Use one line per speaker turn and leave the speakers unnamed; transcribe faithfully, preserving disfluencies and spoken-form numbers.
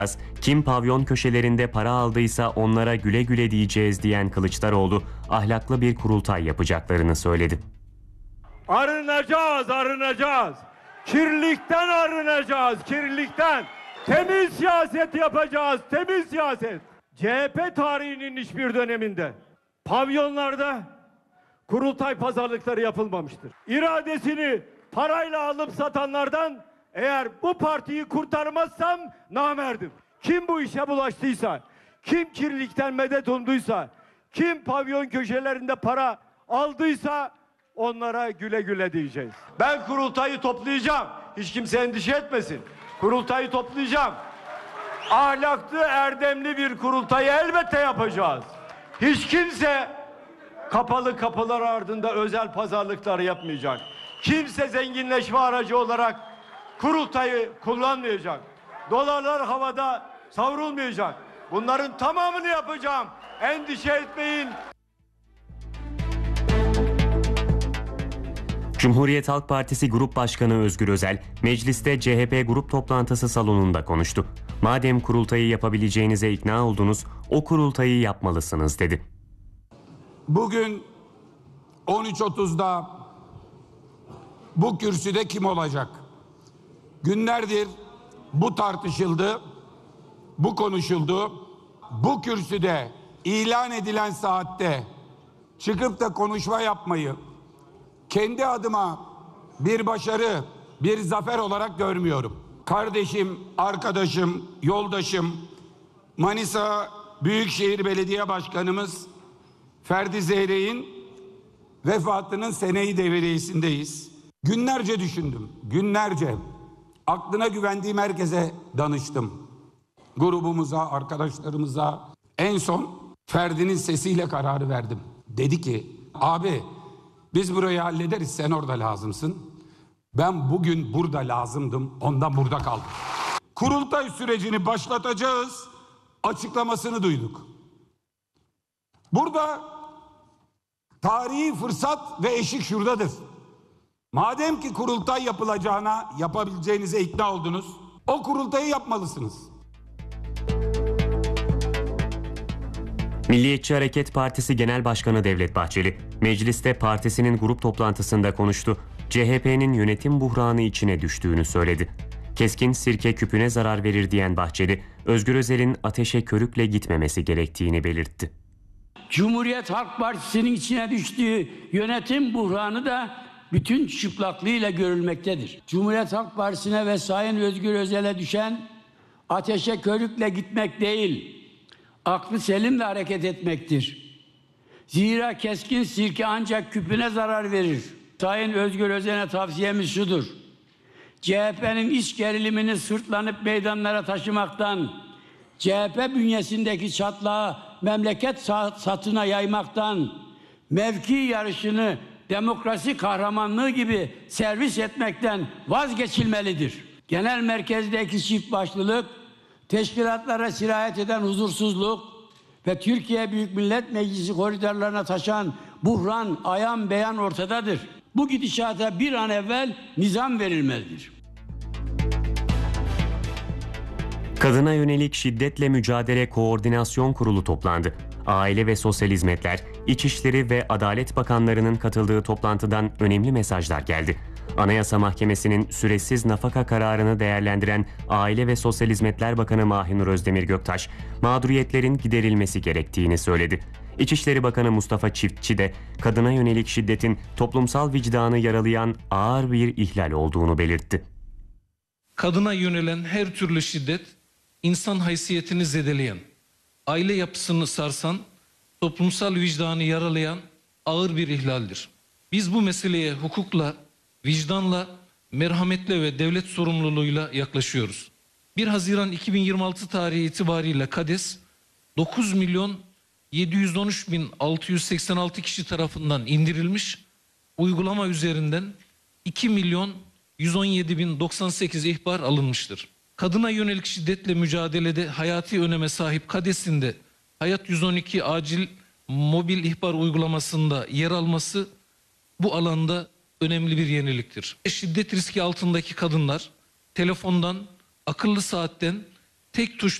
Kim pavyon köşelerinde para aldıysa onlara güle güle diyeceğiz diyen Kılıçdaroğlu, ahlaklı bir kurultay yapacaklarını söyledi.
Arınacağız, arınacağız. Kirlilikten arınacağız, kirlilikten. Temiz siyaset yapacağız, temiz siyaset. C H P tarihinin hiçbir döneminde pavyonlarda kurultay pazarlıkları yapılmamıştır. İradesini parayla alıp satanlardan eğer bu partiyi kurtarmazsam namerdim. Kim bu işe bulaştıysa, kim kirlilikten medet umduysa, kim pavyon köşelerinde para aldıysa onlara güle güle diyeceğiz. Ben kurultayı toplayacağım. Hiç kimse endişe etmesin. Kurultayı toplayacağım. Ahlaklı, erdemli bir kurultayı elbette yapacağız. Hiç kimse kapalı kapılar ardında özel pazarlıklar yapmayacak. Kimse zenginleşme aracı olarak kurultayı kullanmayacak. Dolarlar havada savrulmayacak. Bunların tamamını yapacağım. Endişe etmeyin.
Cumhuriyet Halk Partisi Grup Başkanı Özgür Özel, mecliste C H P grup toplantısı salonunda konuştu. Madem kurultayı yapabileceğinize ikna oldunuz, o kurultayı yapmalısınız dedi.
Bugün on üç otuzda bu kürsüde kim olacak? Günlerdir bu tartışıldı, bu konuşuldu. Bu kürsüde ilan edilen saatte çıkıp da konuşma yapmayı kendi adıma bir başarı, bir zafer olarak görmüyorum. Kardeşim, arkadaşım, yoldaşım, Manisa Büyükşehir Belediye Başkanımız Ferdi Zeyrek'in vefatının seneyi devriyesindeyiz. Günlerce düşündüm, günlerce. Aklına güvendiğim herkese danıştım. Grubumuza, arkadaşlarımıza. En son Ferdi'nin sesiyle kararı verdim. Dedi ki, abi biz burayı hallederiz, sen orada lazımsın. Ben bugün burada lazımdım, ondan burada kaldım. Kurultay sürecini başlatacağız açıklamasını duyduk. Burada tarihi fırsat ve eşik şuradadır. Madem ki kurultay yapılacağına, yapabileceğinize ikna oldunuz, o kurultayı yapmalısınız.
Milliyetçi Hareket Partisi Genel Başkanı Devlet Bahçeli, mecliste partisinin grup toplantısında konuştu. C H P'nin yönetim buhranı içine düştüğünü söyledi. Keskin sirke küpüne zarar verir diyen Bahçeli, Özgür Özel'in ateşe körükle gitmemesi gerektiğini belirtti.
Cumhuriyet Halk Partisi'nin içine düştüğü yönetim buhranı da bütün çıplaklığıyla görülmektedir. Cumhuriyet Halk Partisi'ne ve Sayın Özgür Özel'e düşen ateşe körükle gitmek değil, aklı selimle hareket etmektir. Zira keskin sirke ancak küpüne zarar verir. Sayın Özgür Özel'e tavsiyemiz şudur: C H P'nin iç gerilimini sırtlanıp meydanlara taşımaktan, C H P bünyesindeki çatlağı memleket satına yaymaktan, mevki yarışını demokrasi kahramanlığı gibi servis etmekten vazgeçilmelidir. Genel merkezdeki çift başlılık, teşkilatlara sirayet eden huzursuzluk ve Türkiye Büyük Millet Meclisi koridorlarına taşan buhran ayan beyan ortadadır. Bu gidişata bir an evvel nizam verilmelidir.
Kadına yönelik şiddetle mücadele koordinasyon kurulu toplandı. Aile ve Sosyal Hizmetler, İçişleri ve Adalet Bakanlarının katıldığı toplantıdan önemli mesajlar geldi. Anayasa Mahkemesi'nin süresiz nafaka kararını değerlendiren Aile ve Sosyal Hizmetler Bakanı Mahinur Özdemir Göktaş, mağduriyetlerin giderilmesi gerektiğini söyledi. İçişleri Bakanı Mustafa Çiftçi de kadına yönelik şiddetin toplumsal vicdanı yaralayan ağır bir ihlal olduğunu belirtti.
Kadına yönelen her türlü şiddet, insan haysiyetini zedeleyen, aile yapısını sarsan, toplumsal vicdanı yaralayan ağır bir ihlaldir. Biz bu meseleye hukukla, vicdanla, merhametle ve devlet sorumluluğuyla yaklaşıyoruz. bir Haziran iki bin yirmi altı tarihi itibariyle KADES dokuz milyon yedi yüz on üç bin altı yüz seksen altı kişi tarafından indirilmiş, uygulama üzerinden iki milyon yüz on yedi bin doksan sekiz ihbar alınmıştır. Kadına yönelik şiddetle mücadelede hayati öneme sahip KADES'in de Hayat yüz on iki acil mobil ihbar uygulamasında yer alması bu alanda önemli bir yeniliktir. Şiddet riski altındaki kadınlar telefondan, akıllı saatten tek tuş